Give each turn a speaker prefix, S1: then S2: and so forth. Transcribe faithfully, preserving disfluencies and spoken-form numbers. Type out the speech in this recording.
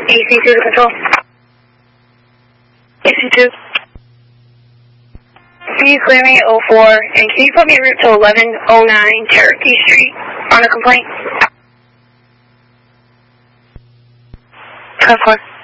S1: A C two to control. A C two. Can you clear me at oh four, and can you put me en route to eleven oh nine Cherokee Street on a complaint? ten four.